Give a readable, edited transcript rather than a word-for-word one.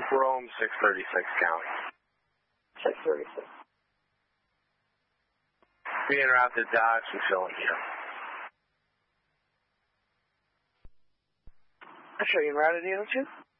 Rome 636 County. 636. Being routed Dodge and filling you. I'll show you en route at 802.